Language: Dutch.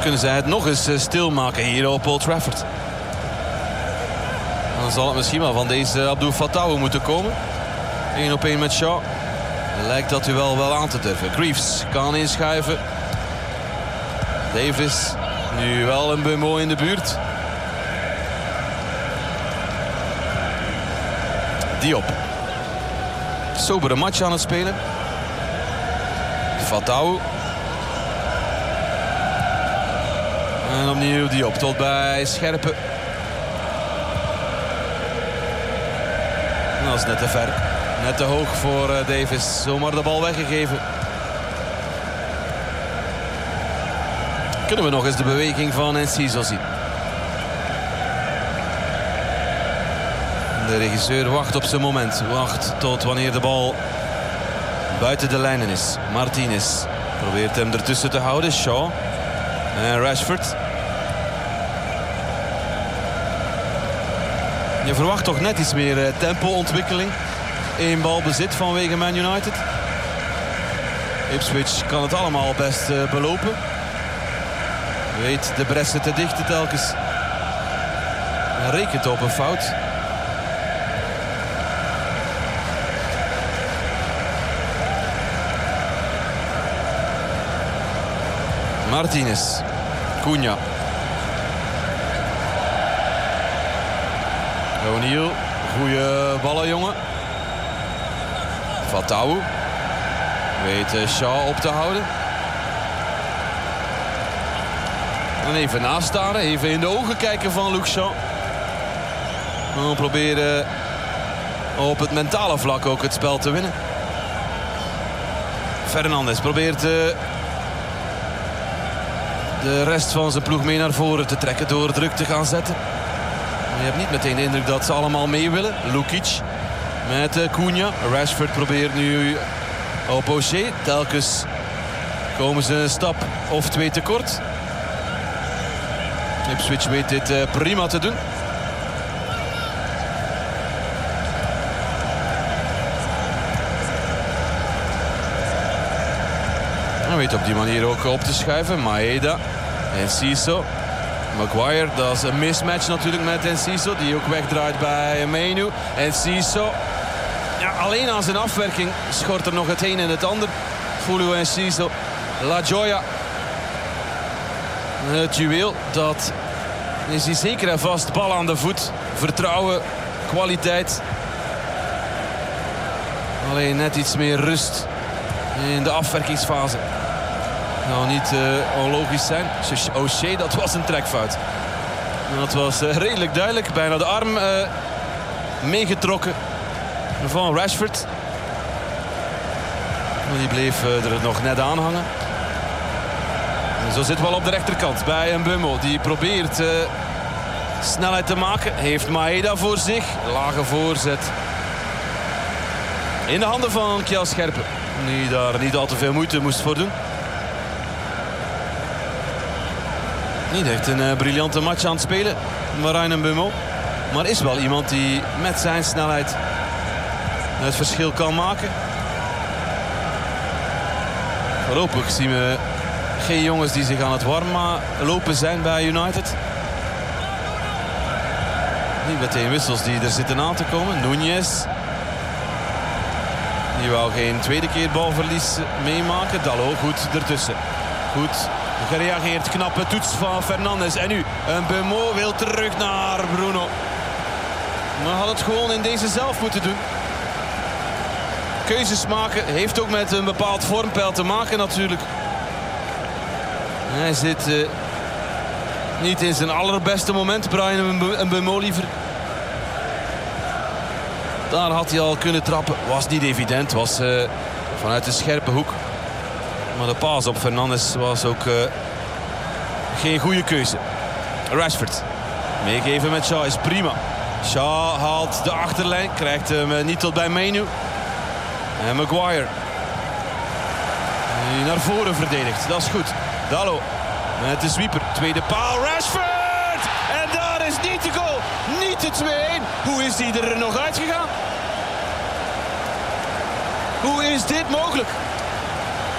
kunnen zij het nog eens stilmaken hier op Old Trafford. Dan zal het misschien wel van deze Abdou Fatawu moeten komen. 1-op-1 met Shaw. Lijkt dat duel wel aan te durven. Greaves kan inschuiven. Davis. Nu wel een Mbeumo in de buurt. Diop. Sobere match aan het spelen. Fatawu. En opnieuw Diop tot bij Scherpen. Dat is net te ver. Net te hoog voor Davis. Zomaar de bal weggegeven. Kunnen we nog eens de beweging van Enciso zien. De regisseur wacht op zijn moment. Wacht tot wanneer de bal buiten de lijnen is. Martinez probeert hem ertussen te houden. Shaw en Rashford. Je verwacht toch net iets meer tempo-ontwikkeling. 1 bal bezit vanwege Man United. Ipswich kan het allemaal best belopen. Weet de bressen te dichten telkens. En rekent op een fout. Martinez. Cunha. O'Neill. Goeie ballen, jongen. Fatawu. Weet Shaw op te houden. En even naast staren. Even in de ogen kijken van Luke Shaw. En proberen op het mentale vlak ook het spel te winnen. Fernandes probeert de rest van zijn ploeg mee naar voren te trekken door druk te gaan zetten. Maar je hebt niet meteen de indruk dat ze allemaal mee willen. Lukic met Cunha. Rashford probeert nu op O'Shea. Telkens komen ze een stap of 2 tekort. Ipswich weet dit prima te doen. Hij weet op die manier ook op te schuiven. Maeda, Enciso, Maguire. Dat is een mismatch natuurlijk met Enciso, die ook wegdraait bij Menu. Enciso. Ja, alleen aan zijn afwerking schort er nog het een en het ander. Julio Enciso. La Joya. Het juweel, dat is hij zeker en vast. Bal aan de voet. Vertrouwen. Kwaliteit. Alleen net iets meer rust in de afwerkingsfase. Nou, niet onlogisch zijn. O'Shea, dat was een trekfout. Dat was redelijk duidelijk. Bijna de arm meegetrokken van Rashford. Die bleef er nog net aan hangen. En zo zit wel op de rechterkant bij Mbeumo. Die probeert snelheid te maken. Heeft Maeda voor zich. Lage voorzet. In de handen van Kjell Scherpen. Die daar niet al te veel moeite moest voor doen. Niet echt een briljante match aan het spelen, Marijn Mbeumo. Maar is wel iemand die met zijn snelheid het verschil kan maken. Voorlopig zien we geen jongens die zich aan het warm lopen zijn bij United. Niet meteen wissels die er zitten aan te komen. Núñez. Die wou geen tweede keer balverlies meemaken. Dalot goed ertussen. Goed gereageerd. Knappe toets van Fernandes. En nu Mbeumo wil terug naar Bruno. Maar had het gewoon in deze zelf moeten doen. Keuzes maken heeft ook met een bepaald vormpeil te maken natuurlijk. Hij zit niet in zijn allerbeste moment, Brian Mbeumo liever. Daar had hij al kunnen trappen. Was niet evident. Was vanuit de scherpe hoek. Maar de paas op Fernandes was ook geen goede keuze. Rashford. Meegeven met Shaw is prima. Shaw haalt de achterlijn. Krijgt hem niet tot bij Menu. En Maguire. Die naar voren verdedigt. Dat is goed. Dalot met de sweeper. Tweede paal. Rashford! En daar is niet de goal. Niet de 2-1. Hoe is die er nog uitgegaan? Hoe is dit mogelijk?